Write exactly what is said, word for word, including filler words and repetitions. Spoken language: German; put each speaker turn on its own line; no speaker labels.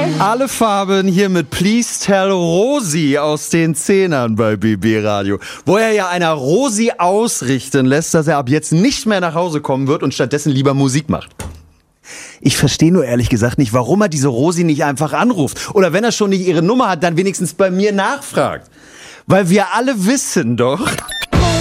Alle Farben hier mit Please Tell Rosi aus den Zehnern bei B B Radio. Wo er ja einer Rosi ausrichten lässt, dass er ab jetzt nicht mehr nach Hause kommen wird und stattdessen lieber Musik macht. Ich verstehe nur ehrlich gesagt nicht, warum er diese Rosi nicht einfach anruft. Oder wenn er schon nicht ihre Nummer hat, dann wenigstens bei mir nachfragt. Weil wir alle wissen doch...